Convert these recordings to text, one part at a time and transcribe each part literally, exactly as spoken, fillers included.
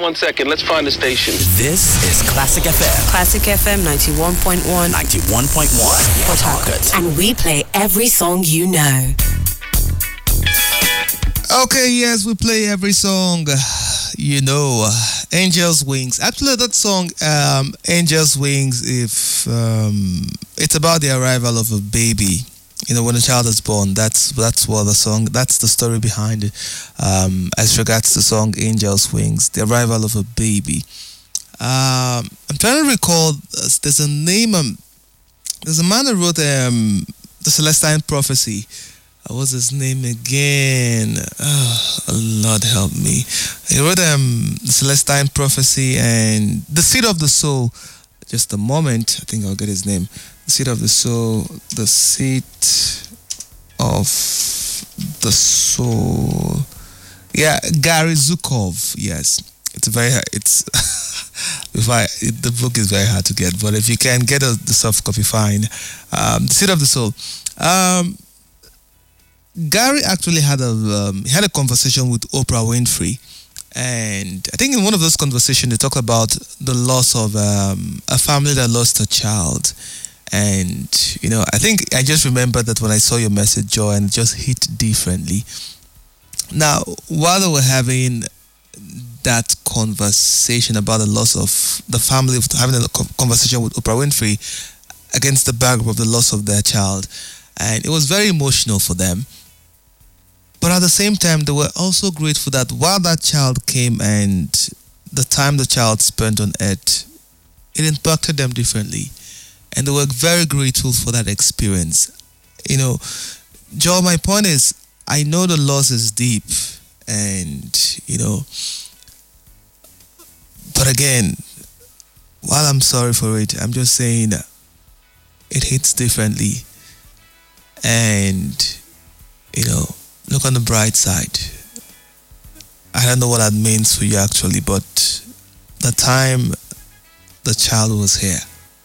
one second. Let's find the station. This is Classic F M. Classic F M ninety-one point one. ninety-one point one. Port Harcourt. And we play every song you know. Okay, yes, we play every song, you know. Angel's Wings. Actually, that song, um, Angel's Wings, if um, it's about the arrival of a baby. You know, when a child is born, that's that's what the song, that's the story behind it. Um, as regards the song Angel's Wings, the arrival of a baby. Um, I'm trying to recall, uh, there's a name, um, there's a man who wrote um, the Celestine Prophecy. Uh, what's his name again? Oh, Lord help me. He wrote um, the Celestine Prophecy and The Seed of the Soul. Just a moment, I think I'll get his name. The Seed of the Soul, the Seed of the Soul. Yeah, Gary Zukov. Yes, it's very. It's if I it, the book is very hard to get, but if you can get a, the soft copy, fine. Um, the Seed of the Soul. Um, Gary actually had a um, he had a conversation with Oprah Winfrey. And I think in one of those conversations, they talked about the loss of um, a family that lost a child. And, you know, I think I just remembered that when I saw your message, Joy, and it just hit differently. Now, while they were having that conversation about the loss of the family, having a conversation with Oprah Winfrey against the backdrop of the loss of their child, and it was very emotional for them. But at the same time, they were also grateful that while that child came and the time the child spent on earth, it impacted them differently. And they were very grateful for that experience. You know, Joe, my point is, I know the loss is deep and, you know, but again, while I'm sorry for it, I'm just saying it hits differently. And, you know, look on the bright side. I don't know what that means for you actually, but the time the child was here,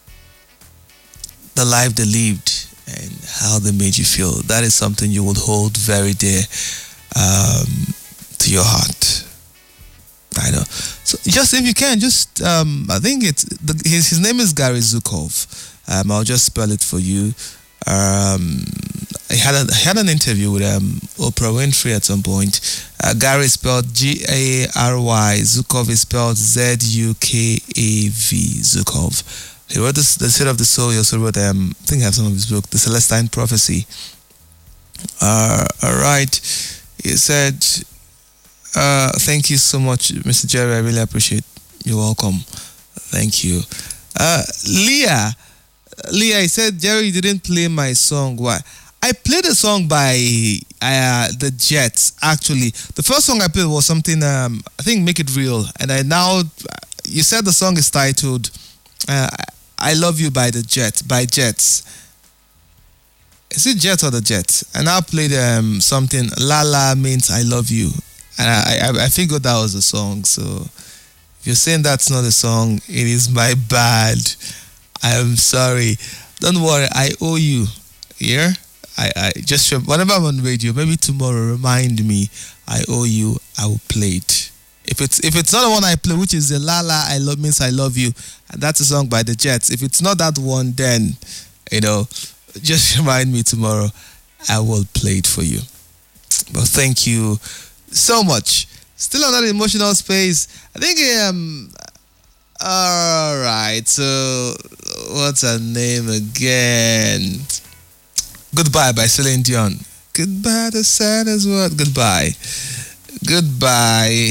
the life they lived, and how they made you feel, that is something you would hold very dear um, to your heart. I know. So just if you can, just um, I think it's the, his his name is Gary Zukov. Um, I'll just spell it for you. Um, I had a, I had an interview with um, Oprah Winfrey at some point. Uh, Gary is spelled G A R Y. Zukov is spelled Z U K A V. Zukov. He wrote this, The Seed of the Soul. He also wrote, um, I think I have some of his book, The Celestine Prophecy. Uh, all right. He said, uh, thank you so much, Mister Jerry. I really appreciate it. You're welcome. Thank you. Uh, Leah. Leah, he said, Jerry, you didn't play my song. Why? I played a song by uh, the Jets, actually. The first song I played was something, um, I think, Make It Real. And I now, you said the song is titled uh, I Love You by the Jets, by Jets. Is it Jets or the Jets? And I played um, something, La La means I love you. And I, I, I figured that was a song. So if you're saying that's not a song, it is my bad. I'm sorry. Don't worry, I owe you. Yeah? I, I just, whenever I'm on radio, maybe tomorrow, remind me, I owe you, I will play it. If it's if it's not the one I play, which is the La La I Love Means I Love You, and that's a song by the Jets. If it's not that one, then, you know, just remind me tomorrow, I will play it for you. But thank you so much. Still on that emotional space. I think, um, all right, so what's her name again? Goodbye by Celine Dion. Goodbye, the saddest word. Goodbye. Goodbye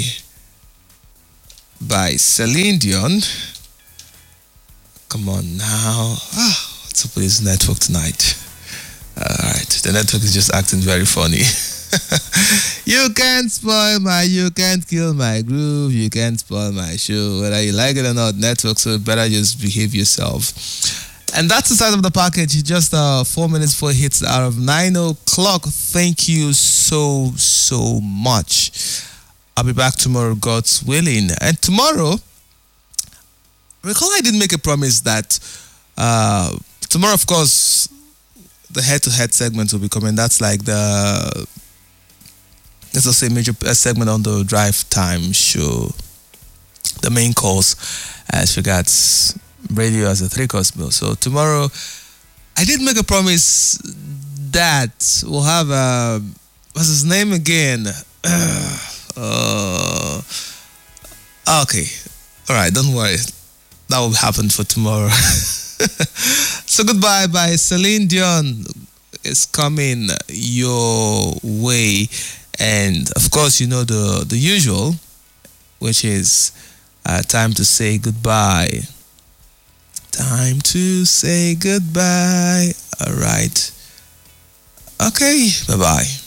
by Celine Dion. Come on now. Ah, what's up with this network tonight? Alright, the network is just acting very funny. You can't spoil my, you can't kill my groove, you can't spoil my show. Whether you like it or not, network, so better just behave yourself. And that's the side of the package. Just uh, four minutes before it hits out of nine o'clock. Thank you so, so much. I'll be back tomorrow, God's willing. And tomorrow, recall I did make a promise that uh, tomorrow, of course, the head-to-head segment will be coming. That's like the, let's just say, major segment on the Drive Time show. the main course as regards radio as a three-course meal. So tomorrow, I did make a promise that we'll have a, what's his name again? uh, okay, all right, don't worry. That will happen for tomorrow. So goodbye by Celine Dion is coming your way, and of course you know the the usual, which is uh, time to say goodbye. Time to say goodbye. All right. Okay. Bye bye.